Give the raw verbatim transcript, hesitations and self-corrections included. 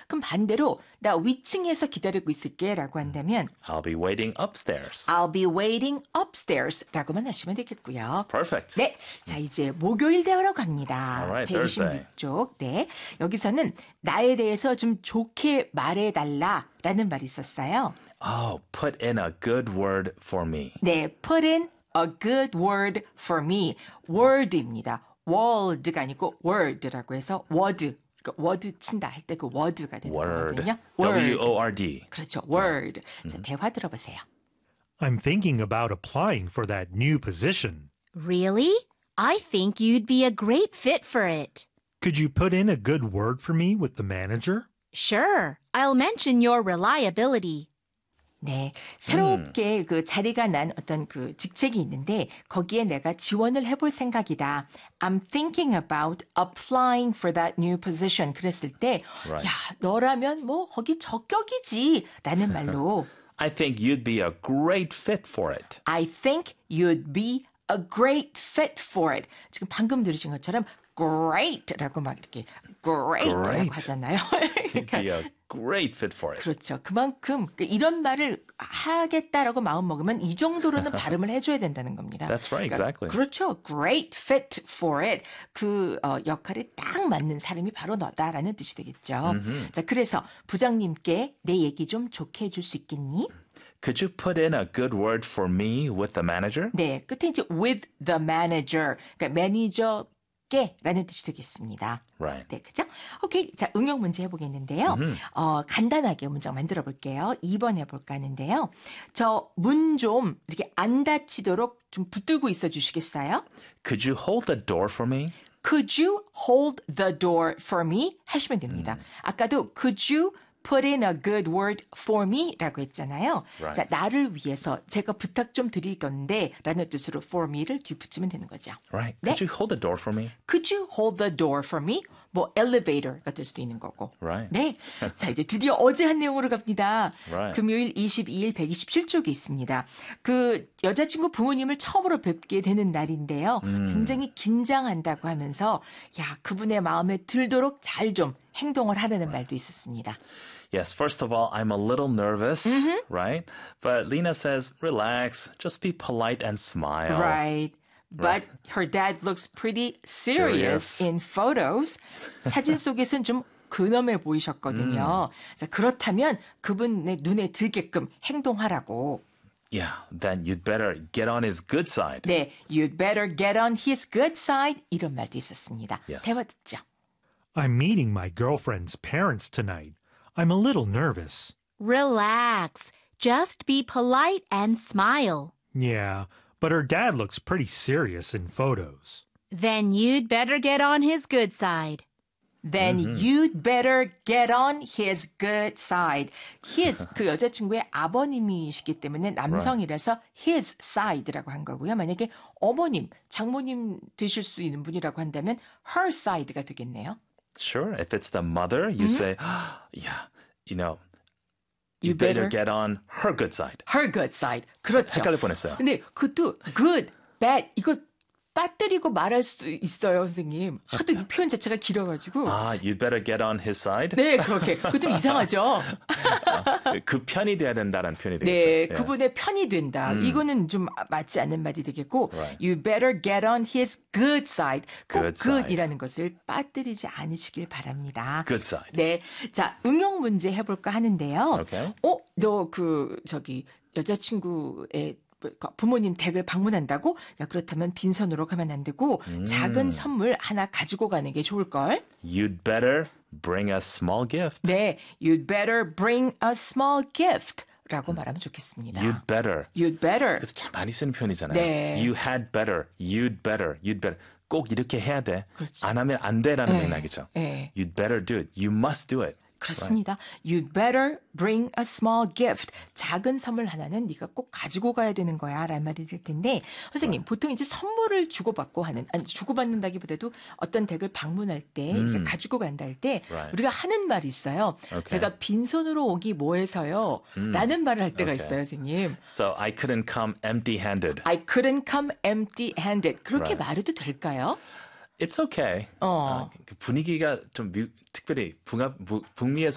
그럼 반대로 나 위층에서 기다리고 있을게 라고 한다면 I'll be waiting upstairs. I'll be waiting upstairs 라고만 하시면 되겠고요. Perfect. 네, 자 이제 목요일 대화로 갑니다. Alright, 백이십육 쪽. 네, 여기서는 나에 대해서 좀 좋게 말해달라라는 말이 있었어요. Oh, put in a good word for me. 네, put in a good word for me. word입니다. world가 아니고 word라고 해서 word. 그러니까 word 친다 할 때 그 word가 되는 Word. 거거든요. W O R D. 그렇죠. word. 자, 대화 들어보세요. I'm thinking about applying for that new position. Really? I think you'd be a great fit for it. Could you put in a good word for me with the manager? Sure. I'll mention your reliability. 네, 새롭게 음. 그 자리가 난 어떤 그 직책이 있는데 거기에 내가 지원을 해볼 생각이다. I'm thinking about applying for that new position. 그랬을 때, Right. 야, 너라면 뭐 거기 적격이지 라는 말로 I think you'd be a great fit for it. I think you'd be a great fit for it. 지금 방금 들으신 것처럼 great라고 막 이렇게 great라고 Great. 하잖아요. You'd be a great fit for it. 그렇죠. 그만큼 이런 말을 하겠다라고 마음 먹으면 이 정도로는 발음을 해줘야 된다는 겁니다. That's right, exactly. 그러니까 그렇죠. Great fit for it. 그 어, 역할에 딱 맞는 사람이 바로 너다라는 뜻이 되겠죠. Mm-hmm. 자, 그래서 부장님께 내 얘기 좀 좋게 해줄 수 있겠니? Could you put in a good word for me with the manager? 네, 끝에 이제 with the manager. 그러니까 매니저 라는 뜻이 되겠습니다. Right. 네, 그죠? 오케이. 자, 응용 문제 해보겠는데요. Mm-hmm. 어, 간단하게 문장 만들어 볼게요. 이 번 해볼까 하는데요. 저 문 좀 이렇게 안 닫히도록 좀 붙들고 있어 주시겠어요? Could you hold the door for me? Could you hold the door for me? 하시면 됩니다. 음. 아까도 could you put in a good word for me 라고 했잖아요. Right. 자, 나를 위해서 제가 부탁 좀 드릴 건데 라는 뜻으로 for me를 뒤붙이면 되는 거죠. Right. 네? Could you hold the door for me? Could you hold the door for me? 뭐 elevator가 될 수도 있는 거고. Right. 네. 자, 이제 드디어 어제 한 내용으로 갑니다. Right. 금요일 이십이 일 백이십칠 쪽에 있습니다. 그 여자친구 부모님을 처음으로 뵙게 되는 날인데요. 음. 굉장히 긴장한다고 하면서 야, 그분의 마음에 들도록 잘 좀 행동을 하라는 말도 있었습니다. Yes, first of all, I'm a little nervous, mm-hmm. right? But Lena says, relax, just be polite and smile. Right. But Right. her dad looks pretty serious, Serious. in photos. 사진 속에서는 좀 근엄해 보이셨거든요. 음. 자, 그렇다면 그분의 눈에 들게끔 행동하라고. Yeah, then you'd better get on his good side. 네, you'd better get on his good side. 이런 말도 있었습니다. Yes. 대화 듣죠. I'm meeting my girlfriend's parents tonight. I'm a little nervous. Relax. Just be polite and smile. Yeah, but her dad looks pretty serious in photos. Then you'd better get on his good side. Then mm-hmm. you'd better get on his good side. His, 그 여자친구의 아버님이시기 때문에 남성이라서 his side라고 한 거고요. 만약에 어머님, 장모님 되실 수 있는 분이라고 한다면 her side가 되겠네요. Sure, if it's the mother, you mm-hmm. say, yeah, you know, you, you better, better get on her good side. her good side. 그렇죠. 헷갈릴 뻔했어요. 근데 그것도 good, bad 이거 빠뜨리고 말할 수 있어요, 선생님. 하도 이 표현 자체가 길어가지고. 아, you'd better get on his side? 네, 그렇게. 그거 좀 이상하죠? 아, 그 편이 돼야 된다는 표현이 되겠죠. 네, yeah. 그분의 편이 된다. 음. 이거는 좀 맞지 않는 말이 되겠고 Right. You better get on his good side. 꼭 Good side. good이라는 것을 빠뜨리지 않으시길 바랍니다. Good side. 네, 자, 응용 문제 해볼까 하는데요. Okay. 어, 너 그 저기 여자친구의 부모님 댁을 방문한다고? 야, 그렇다면 빈손으로 가면 안 되고 음. 작은 선물 하나 가지고 가는 게 좋을걸? You'd better bring a small gift. 네, you'd better bring a small gift 라고 말하면 좋겠습니다. You'd better. You'd better. 그래서 참 많이 쓰는 표현이잖아요. 네. You had better. You'd better. You'd better. 꼭 이렇게 해야 돼. 그렇지. 안 하면 안 돼라는 네. 맥락이죠. 네. You'd better do it. You must do it. 그렇습니다. Right. You'd better bring a small gift. 작은 선물 하나는 네가 꼭 가지고 가야 되는 거야 라는 말이 될 텐데 선생님 right. 보통 이제 선물을 주고받고 하는 아니 주고받는다기보다도 어떤 댁을 방문할 때 음. 가지고 간다 할 때 right. 우리가 하는 말이 있어요. Okay. 제가 빈손으로 오기 뭐해서요 음. 라는 말을 할 때가 okay. 있어요. 선생님. So I couldn't come empty-handed. I couldn't come empty-handed. 그렇게 right. 말해도 될까요? It's okay. 어. 아, 그 분위기가 좀 미, 특별히 북아, 북, 북미에서